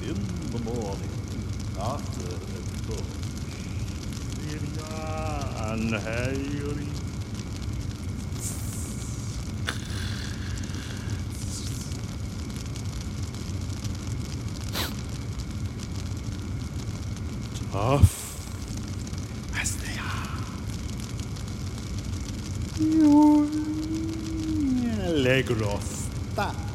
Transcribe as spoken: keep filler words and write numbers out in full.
in the morning after a book. Miriam Harry. Tough as they are. You allegro sta.